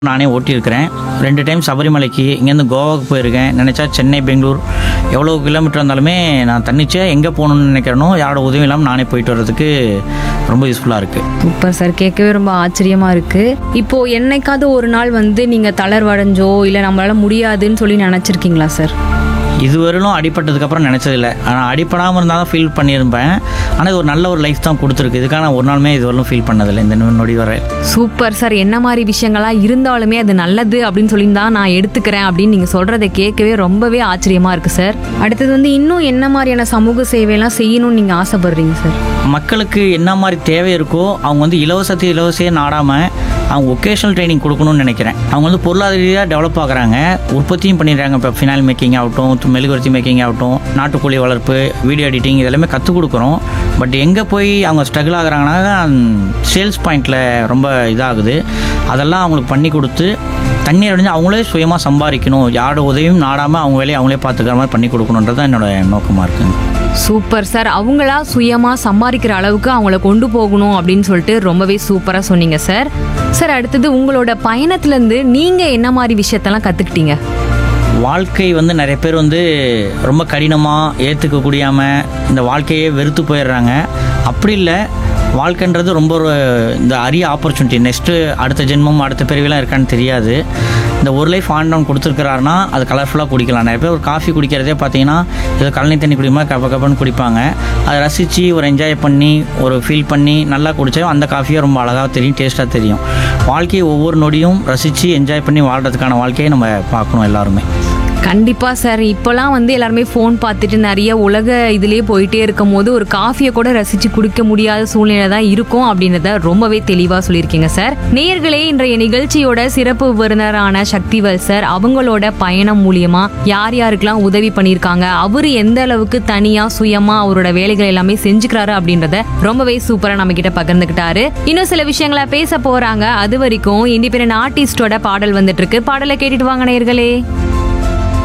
நானே ஓட்டியிருக்கிறேன். 2 டைம் சபரிமலைக்கு, இங்கேருந்து கோவாவுக்கு போயிருக்கேன். நினச்சா சென்னை, பெங்களூர் எவ்வளோ கிலோமீட்டர் இருந்தாலுமே நான் தன்னிச்சையாக எங்கே போகணுன்னு நினைக்கிறேனோ யாரோட உதவி இல்லாமல் நானே போயிட்டு வர்றதுக்கு ரொம்ப யூஸ்ஃபுல்லாக இருக்குது. சூப்பர் சார், கேட்கவே ரொம்ப ஆச்சரியமாக இருக்குது. இப்போது என்னைக்காவது ஒரு நாள் வந்து நீங்கள் தளர்வடைஞ்சோ இல்லை நம்மளால் முடியாதுன்னு சொல்லி நினச்சிருக்கீங்களா சார்? இதுவரையிலும் அடிப்பட்டதுக்கப்புறம் நினச்சதில்லை. ஆனால் அடிப்படாமல் இருந்தால் தான் ஃபீல் பண்ணியிருப்பேன். ஆனால் இது ஒரு நல்ல ஒரு லைஃப் தான் கொடுத்துருக்கு. இதுக்காக நான் ஒரு நாளுமே இதுவரையிலும் ஃபீல் பண்ணதில்லை இந்த நொடி வரை. சூப்பர் சார், என்ன மாதிரி விஷயங்களாக இருந்தாலுமே அது நல்லது அப்படின்னு சொல்லி தான் நான் எடுத்துக்கிறேன் அப்படின்னு நீங்கள் சொல்கிறத கேட்கவே ரொம்பவே ஆச்சரியமாக இருக்குது சார். அடுத்தது வந்து இன்னும் என்ன மாதிரியான சமூக சேவையெல்லாம் செய்யணும்னு நீங்கள் ஆசைப்படுறீங்க சார்? மக்களுக்கு என்ன மாதிரி தேவை இருக்கோ அவங்க வந்து இலவசத்தையே நாடாமல் அவங்க ஒகேஷனல் ட்ரைனிங் கொடுக்கணும்னு நினைக்கிறேன். அவங்க வந்து பொருளாதார ரீதியாக டெவலப் ஆகுறாங்க, உற்பத்தியும் பண்ணிடுறாங்க. இப்போ ஃபினால் மேக்கிங் ஆகட்டும், மெழுகுவர்த்தி மேக்கிங் ஆகட்டும், நாட்டுக்கோழி வளர்ப்பு, வீடியோ எடிட்டிங் இதெல்லாமே கற்றுக் கொடுக்குறோம். பட் எங்கே போய் அவங்க ஸ்ட்ரகிள் ஆகுறாங்கன்னா சேல்ஸ் பாயிண்டில் ரொம்ப இதாகுது. அதெல்லாம் அவங்களுக்கு பண்ணி கொடுத்து தண்ணீர் அடைஞ்சு அவங்களே சுயமாக சம்பாதிக்கணும், யாரோட உதவியும் நாடாமல் அவங்க வேலையை அவங்களே பார்த்துக்கிற மாதிரி பண்ணி கொடுக்கணுன்றது தான் என்னோட நோக்கமாக இருக்குங்க. சூப்பர் சார், அவங்களா சுயமாக சம்பாதிக்கிற அளவுக்கு அவங்கள கொண்டு போகணும் அப்படின்னு சொல்லிட்டு ரொம்பவே சூப்பராக சொன்னீங்க சார். சார், அடுத்தது உங்களோட பயணத்துலேருந்து நீங்கள் என்ன மாதிரி விஷயத்தெல்லாம் கற்றுக்கிட்டீங்க? வாழ்க்கை வந்து நிறைய பேர் வந்து ரொம்ப கடினமாக ஏற்றுக்க முடியாமல் இந்த வாழ்க்கையே வெறுத்து போயிடுறாங்க. அப்படி இல்லை, வாழ்க்கைன்றது ரொம்ப ஒரு இந்த அரிய ஆப்பர்ச்சுனிட்டி. நெக்ஸ்ட்டு அடுத்த ஜென்மம் அடுத்த பிறவிலாம் இருக்கான்னு தெரியாது. இந்த ஒரு லைஃப் ஆண்டவன் கொடுத்துருக்கிறாருன்னா அது கலர்ஃபுல்லாக குடிக்கலாம். நிறைய பேர் ஒரு காஃபி குடிக்கிறதே பார்த்தீங்கன்னா ஏதோ கழனி தண்ணி குடிமா கப்பன்னு குடிப்பாங்க. அதை ரசித்து ஒரு என்ஜாய் பண்ணி ஒரு ஃபீல் பண்ணி நல்லா குடித்தா அந்த காஃபியே ரொம்ப அழகாக தெரியும், டேஸ்ட்டாக தெரியும். வாழ்க்கையை ஒவ்வொரு நொடியும் ரசித்து என்ஜாய் பண்ணி வாழ்கிறதுக்கான வாழ்க்கையை நம்ம பார்க்கணும் எல்லாருமே. கண்டிப்பாக சார், இப்போலாம் வந்து எல்லாருமே ஃபோன் பார்த்துட்டு நிறைய உலக இதுலேயே போயிட்டே இருக்கும் போது ஒரு காஃபியை கூட ரசித்து குடிக்க முடியாத சூழ்நிலை தான் இருக்கும் அப்படின்றத ரொம்பவே தெளிவாக சொல்லியிருக்கீங்க சார். நேயர்களே, இன்றைய நிகழ்ச்சியோட சிறப்பு விருந்தினரான சக்திவேல் சார் அவங்களோட பயணம் மூலியமா யார் யாருக்கெல்லாம் உதவி பண்ணியிருக்காங்க, அவர் எந்த அளவுக்கு தனியாக சுயமாக அவரோட வேலைகள் எல்லாமே செஞ்சுக்கிறாரு அப்படின்றத ரொம்பவே சூப்பராக நம்ம கிட்ட பகிர்ந்துக்கிட்டாரு. இன்னும் சில விஷயங்களை பேச போறாங்க. அது வரைக்கும் இண்டிபெண்டன்ட் ஆர்டிஸ்டோட பாடல் வந்துட்டு இருக்கு. பாடலை கேட்டுட்டு வாங்க நேயர்களே.